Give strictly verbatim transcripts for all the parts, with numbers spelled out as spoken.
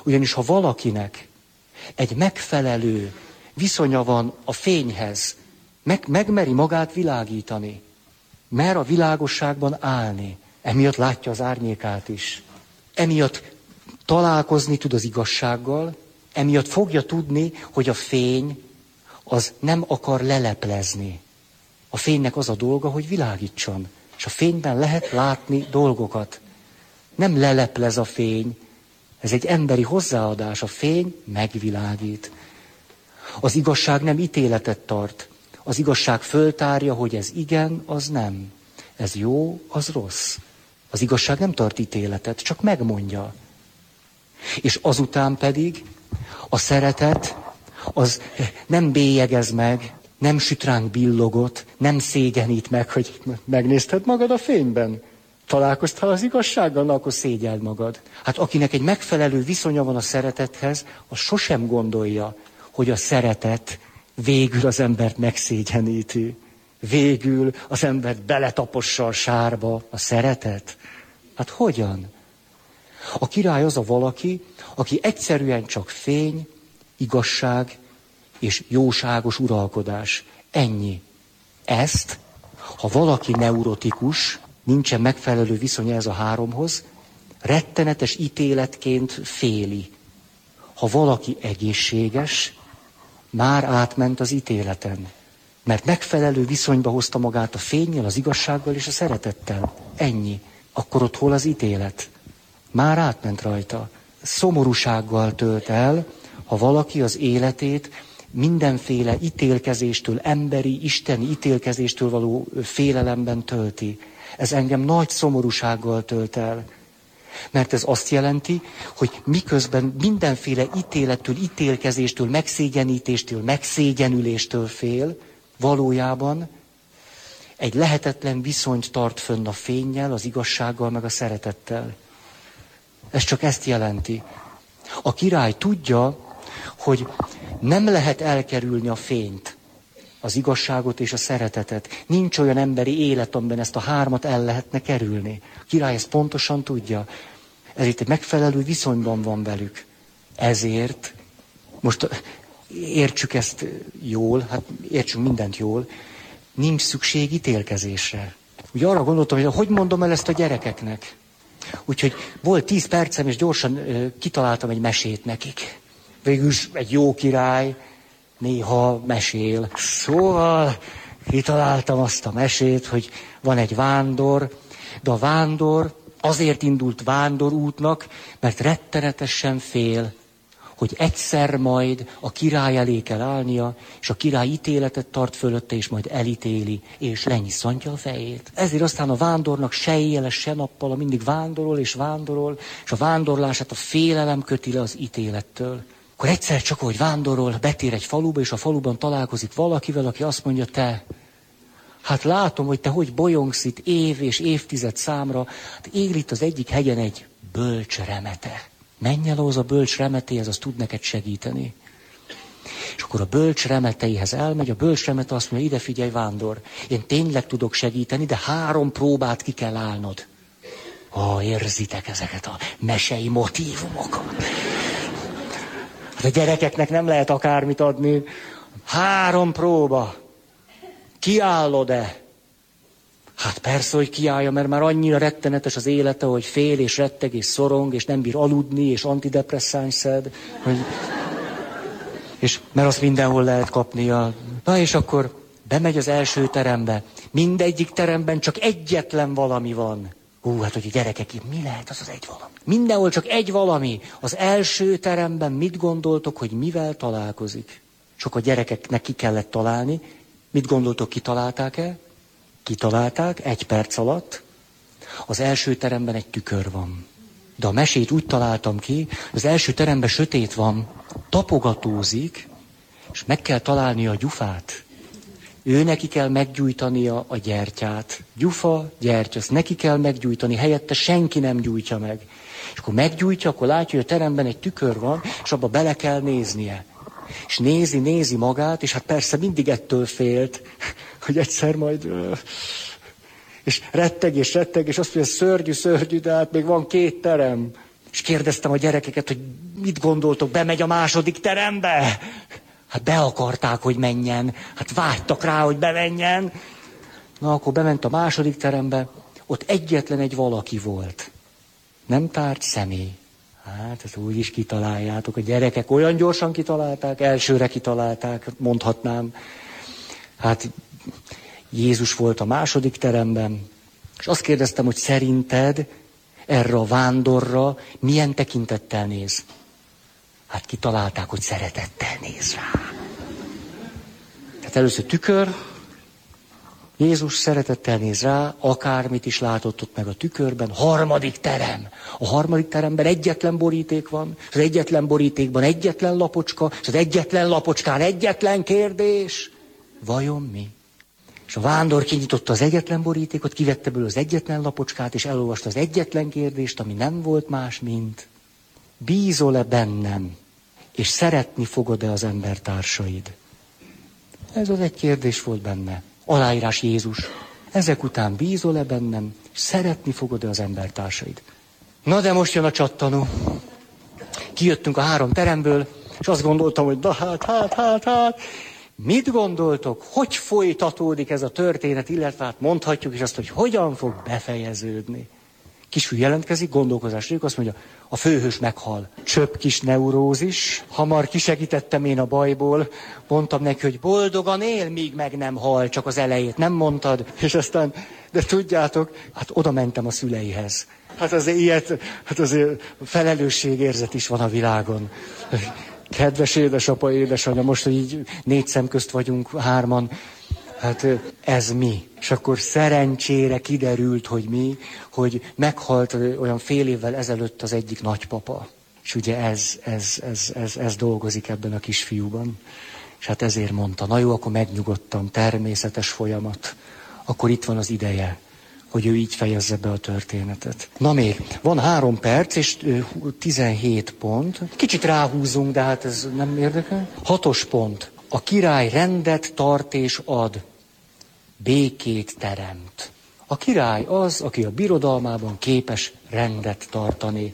Ugyanis ha valakinek egy megfelelő viszonya van a fényhez, meg, megmeri magát világítani, mer a világosságban állni, emiatt látja az árnyékát is. Emiatt találkozni tud az igazsággal, emiatt fogja tudni, hogy a fény az nem akar leleplezni. A fénynek az a dolga, hogy világítson. És a fényben lehet látni dolgokat. Nem leleplez a fény, ez egy emberi hozzáadás. A fény megvilágít. Az igazság nem ítéletet tart. Az igazság föltárja, hogy ez igen, az nem. Ez jó, az rossz. Az igazság nem tart ítéletet, csak megmondja. És azután pedig a szeretet az nem bélyegez meg, nem süt ránk billogot, nem szégyenít meg, hogy megnézted magad a fényben. Találkoztál az igazsággal, na akkor szégyeld magad. Hát akinek egy megfelelő viszonya van a szeretethez, az sosem gondolja, hogy a szeretet végül az embert megszégyeníti. Végül az embert beletapossa a sárba. A szeretet? Hát hogyan? A király az a valaki, aki egyszerűen csak fény, igazság és jóságos uralkodás. Ennyi. Ezt, ha valaki neurotikus, nincsen megfelelő viszonya ez a háromhoz, rettenetes ítéletként féli. Ha valaki egészséges, már átment az ítéleten. Mert megfelelő viszonyba hozta magát a fénnyel, az igazsággal és a szeretettel. Ennyi. Akkor ott hol az ítélet? Már átment rajta. Szomorúsággal tölt el, ha valaki az életét mindenféle ítélkezéstől, emberi, isteni ítélkezéstől való félelemben tölti. Ez engem nagy szomorúsággal tölt el. Mert ez azt jelenti, hogy miközben mindenféle ítélettől, ítélkezéstől, megszégyenítéstől, megszégyenüléstől fél, valójában egy lehetetlen viszonyt tart fönn a fénnyel, az igazsággal, meg a szeretettel. Ez csak ezt jelenti. A király tudja, hogy nem lehet elkerülni a fényt, az igazságot és a szeretetet. Nincs olyan emberi élet, amiben ezt a hármat el lehetne kerülni. A király ezt pontosan tudja. Ezért egy megfelelő viszonyban van velük. Ezért, most értsük ezt jól, hát értsünk mindent jól, nincs szükség ítélkezésre. Ugye arra gondoltam, hogy hogy mondom el ezt a gyerekeknek. Úgyhogy volt tíz percem, és gyorsan uh, kitaláltam egy mesét nekik. Végül is egy jó király néha mesél. Szóval kitaláltam azt a mesét, hogy van egy vándor, de a vándor azért indult vándorútnak, mert rettenetesen fél, hogy egyszer majd a király elé kell állnia, és a király ítéletet tart fölötte, és majd elítéli, és lenyisszantja a fejét. Ezért aztán a vándornak se éjjel, se nappal, mindig vándorol és vándorol, és a vándorlását a félelem köti le az ítélettől. Akkor egyszer csak, hogy vándorol, betér egy faluba, és a faluban találkozik valakivel, aki azt mondja, te, hát látom, hogy te hogy bolyongsz itt év és évtized számra, hát él itt az egyik hegyen egy bölcs remete. Menj el ahhoz a bölcs remetéhez, az tud neked segíteni. És akkor a bölcs remeteihez elmegy, a bölcs remete azt mondja, ide figyelj vándor, én tényleg tudok segíteni, de három próbát ki kell állnod. Ó, érzitek ezeket a mesei motívumokat. Hát a gyerekeknek nem lehet akármit adni. Három próba. Kiállod-e? Hát persze, hogy kiállja, mert már annyira rettenetes az élete, hogy fél és retteg és szorong, és nem bír aludni, és antidepresszáns szed. Hogy... És mert azt mindenhol lehet kapnia. Na és akkor bemegy az első terembe. Mindegyik teremben csak egyetlen valami van. Hú, hát hogy a gyerekek, mi lehet az az egy valami? Mindenhol csak egy valami. Az első teremben mit gondoltok, hogy mivel találkozik? Csak a gyerekeknek ki kellett találni. Mit gondoltok, kitalálták-e? Kitalálták egy perc alatt. Az első teremben egy tükör van. De a mesét úgy találtam ki, az első teremben sötét van, tapogatózik, és meg kell találnia a gyufát. Ő neki kell meggyújtania a gyertyát. Gyufa, gyertya, azt neki kell meggyújtani, helyette senki nem gyújtja meg. És akkor meggyújtja, akkor látja, hogy a teremben egy tükör van, és abba bele kell néznie. És nézi, nézi magát, és hát persze mindig ettől félt, hogy egyszer majd... És retteg, és retteg, és azt mondja, szörnyű, szörnyű, de hát még van két terem. És kérdeztem a gyerekeket, hogy mit gondoltok, bemegy a második terembe? Hát be akarták, hogy menjen. Hát vágytak rá, hogy bemenjen. Na, akkor bement a második terembe, ott egyetlen egy valaki volt. Nem tárgy, személy. Hát, ezt úgy is kitaláljátok. A gyerekek olyan gyorsan kitalálták, elsőre kitalálták, mondhatnám. Hát, Jézus volt a második teremben, és azt kérdeztem, hogy szerinted erre a vándorra milyen tekintettel néz? Hát kitalálták, hogy szeretettel néz rá. Tehát először tükör, Jézus szeretettel néz rá, akármit is látott ott meg a tükörben, harmadik terem. A harmadik teremben egyetlen boríték van, és az egyetlen borítékban egyetlen lapocska, és az egyetlen lapocskán egyetlen kérdés. Vajon mi? És a vándor kinyitotta az egyetlen borítékot, kivette belőle az egyetlen lapocskát, és elolvasta az egyetlen kérdést, ami nem volt más, mint bízol-e bennem, és szeretni fogod-e az embertársaid? Ez az egy kérdés volt benne. Aláírás Jézus. Ezek után bízol-e bennem, és szeretni fogod-e az embertársaid? Na de most jön a csattanó. Kijöttünk a három teremből, és azt gondoltam, hogy na hát, hát, hát, hát. Mit gondoltok, hogy folytatódik ez a történet, illetve hát mondhatjuk is azt, hogy hogyan fog befejeződni. Kisfiú jelentkezik, gondolkozás nélkül, azt mondja, a főhős meghal. Csöpp kis neurózis, hamar kisegítettem én a bajból, mondtam neki, hogy boldogan él, míg meg nem hal, csak az elejét nem mondtad, és aztán, de tudjátok, hát oda mentem a szüleihez. Hát azért ilyet, hát azért felelősségérzet is van a világon. Kedves édesapa, édesanyja, most, hogy így négy szem közt vagyunk, hárman, hát ez mi? És akkor szerencsére kiderült, hogy mi, hogy meghalt olyan fél évvel ezelőtt az egyik nagypapa. És ugye ez, ez, ez, ez, ez dolgozik ebben a kisfiúban. És hát ezért mondta, na jó, akkor megnyugodtam, természetes folyamat. Akkor itt van az ideje, hogy ő így fejezze be a történetet. Na még, van három perc és tizenhét pont. Kicsit ráhúzunk, de hát ez nem érdekel. Hatos pont. A király rendet tart és ad. Békét teremt. A király az, aki a birodalmában képes rendet tartani.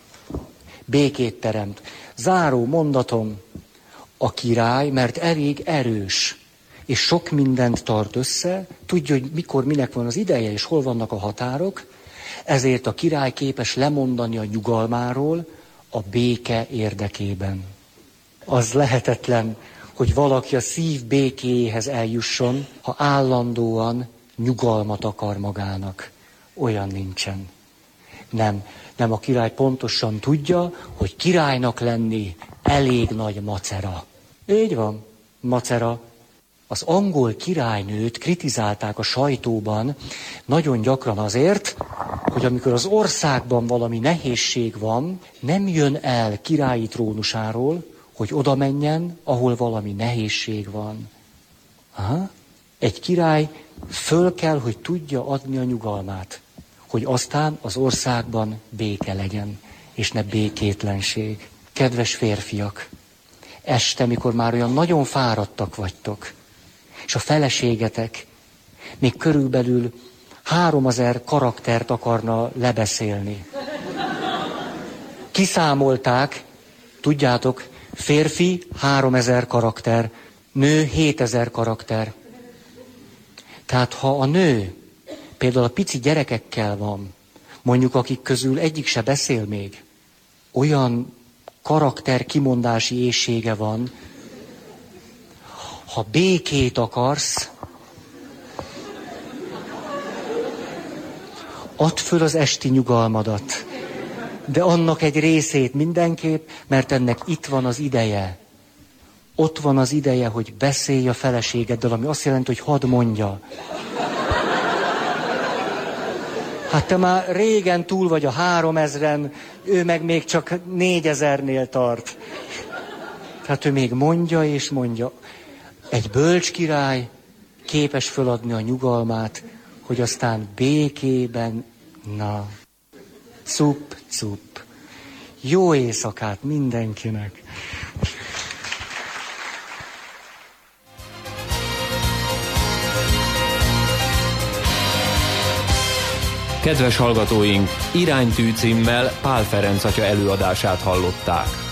Békét teremt. Záró mondatom. A király, mert elég erős, és sok mindent tart össze, tudja, hogy mikor, minek van az ideje, és hol vannak a határok, ezért a király képes lemondani a nyugalmáról a béke érdekében. Az lehetetlen, hogy valaki a szív békéjéhez eljusson, ha állandóan nyugalmat akar magának. Olyan nincsen. Nem, nem, a király pontosan tudja, hogy királynak lenni elég nagy macera. Így van, macera. Az angol királynőt kritizálták a sajtóban nagyon gyakran azért, hogy amikor az országban valami nehézség van, nem jön el királyi trónusáról, hogy oda menjen, ahol valami nehézség van. Aha. Egy király föl kell, hogy tudja adni a nyugalmát, hogy aztán az országban béke legyen, és ne békétlenség. Kedves férfiak, este, mikor már olyan nagyon fáradtak vagytok, és a feleségetek még körülbelül háromezer karaktert akarna lebeszélni. Kiszámolták, tudjátok, férfi háromezer karakter, nő hétezer karakter. Tehát ha a nő például a pici gyerekekkel van, mondjuk akik közül egyik se beszél még, olyan karakter kimondási éhsége van, ha békét akarsz, add föl az esti nyugalmadat. De annak egy részét mindenképp, mert ennek itt van az ideje. Ott van az ideje, hogy beszélj a feleségeddel, ami azt jelenti, hogy hadd mondja. Hát te már régen túl vagy a háromezren, ő meg még csak négyezernél tart. Tehát ő még mondja és mondja. Egy bölcs király képes föladni a nyugalmát, hogy aztán békében, na, cup, cup. Jó éjszakát mindenkinek! Kedves hallgatóink, Iránytű címmel Pál Ferenc atya előadását hallották.